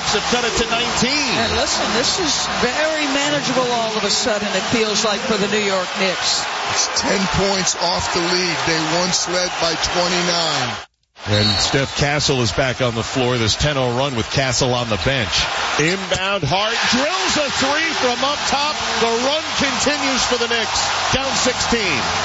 Knicks have cut it to 19. And listen, this is very manageable all of a sudden, it feels like, for the New York Knicks. It's 10 points off the lead. They once led by 29. And Steph Castle is back on the floor. This 10-0 run with Castle on the bench. Inbound, Hart drills a three from up top. The run continues for the Knicks. Down 16.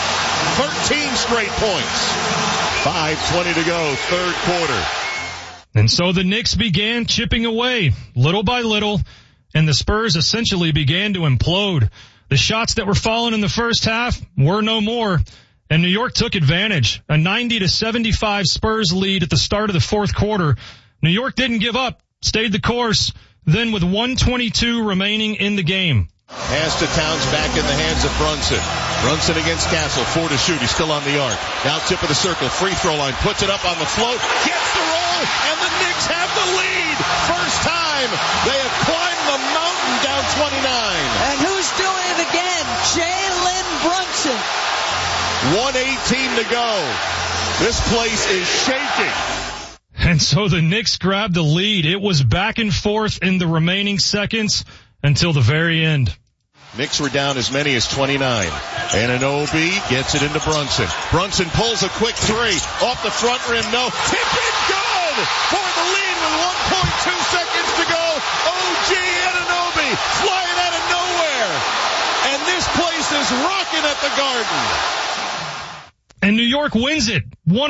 13 straight points. 5:20 to go, third quarter. And so the Knicks began chipping away, little by little, and the Spurs essentially began to implode. The shots that were falling in the first half were no more. And New York took advantage. A 90-75 Spurs lead at the start of the fourth quarter. New York didn't give up, stayed the course. Then with 1:22 remaining in the game. Pass to Towns, back in the hands of Brunson. Brunson against Castle, 4 to shoot. He's still on the arc. Now tip of the circle, free throw line, puts it up on the float, gets the roll, and the Knicks have the lead. First time they have climbed the mountain, down 29. And who's doing it again? Jalen Brunson. 1:18 to go. This place is shaking. And so the Knicks grabbed the lead. It was back and forth in the remaining seconds until the very end. Knicks were down as many as 29. Anunoby gets it into Brunson. Brunson pulls a quick three. Off the front rim, no. Tip it, good! For the lead with 1.2 seconds to go. OG Anunoby flying out of nowhere. And this place is rocking at the Garden. And New York wins it.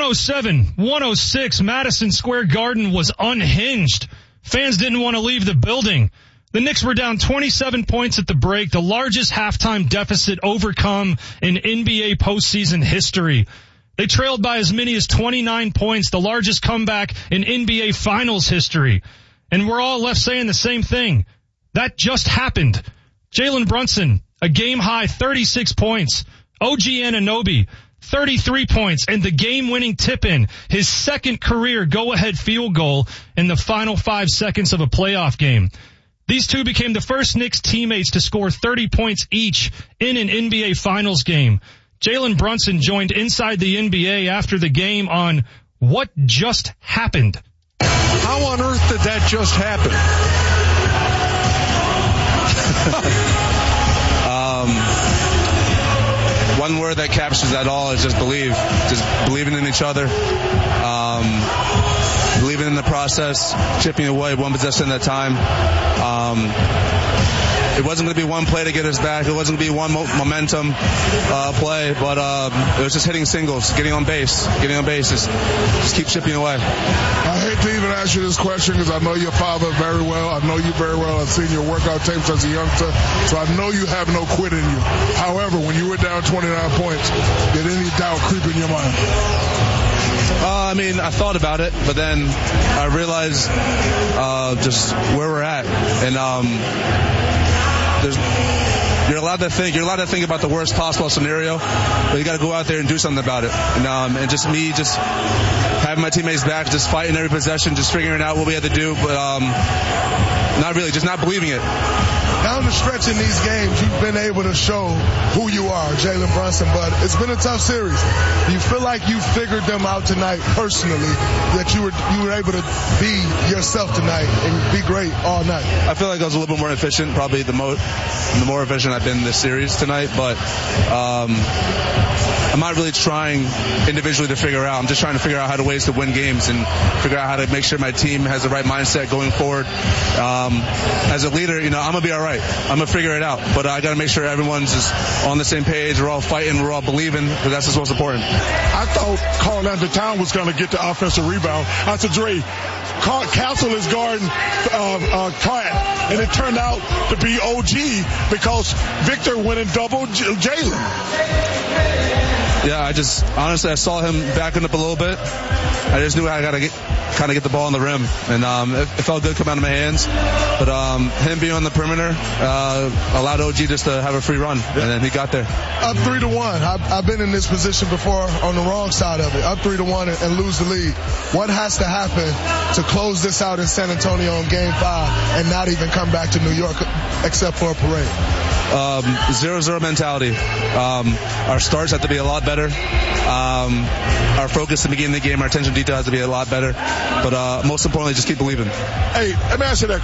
107-106. Madison Square Garden was unhinged. Fans didn't want to leave the building. The Knicks were down 27 points at the break, the largest halftime deficit overcome in NBA postseason history. They trailed by as many as 29 points, the largest comeback in NBA Finals history. And we're all left saying the same thing. That just happened. Jalen Brunson, a game-high 36 points. OG Anunoby, 33 points, and the game-winning tip-in, his second career go-ahead field goal in the final 5 seconds of a playoff game. These two became the first Knicks teammates to score 30 points each in an NBA Finals game. Jalen Brunson joined Inside the NBA after the game on What Just Happened. How on earth did that just happen? One word that captures that all is just believe. Just believing in each other. Believing in the process, chipping away one possession at a time. It wasn't going to be one play to get us back. It wasn't going to be one momentum play, but it was just hitting singles, getting on base, just keep chipping away. I hate to even ask you this question because I know your father very well. I know you very well. I've seen your workout tapes as a youngster, so I know you have no quit in you. However, when you were down 29 points, did any doubt creep in your mind? I thought about it, but then I realized just where we're at, and you're allowed to think about the worst possible scenario, but you got to go out there and do something about it. And just having my teammates back, just fighting every possession, just figuring out what we had to do, but not really, just not believing it. Down the stretch in these games, you've been able to show who you are, Jalen Brunson, but it's been a tough series. Do you feel like you figured them out tonight personally, that you were able to be yourself tonight and be great all night? I feel like I was a little bit more efficient, probably the more efficient I've been this series tonight, but I'm not really trying individually to figure out. I'm just trying to figure out how to ways to win games and figure out how to make sure my team has the right mindset going forward. As a leader, I'm going to be all right. I'm going to figure it out. But I got to make sure everyone's just on the same page. We're all fighting. We're all believing, because that's just what's important. I thought Karl-Anthony Towns was going to get the offensive rebound. I said, Dre, Castle is guarding Pratt, and it turned out to be OG because Victor went and doubled Jalen. Yeah, I saw him backing up a little bit. I just knew I got to get the ball on the rim, and it felt good coming out of my hands. But him being on the perimeter allowed OG just to have a free run, and then he got there. Up 3-1. I've been in this position before on the wrong side of it. Up 3-1 and lose the lead. What has to happen to close this out in San Antonio in Game 5 and not even come back to New York except for a parade? 0-0 mentality. Our starts have to be a lot better. Our focus at the beginning of the game, our attention to detail has to be a lot better. But most importantly, just keep believing. Hey, let me ask you that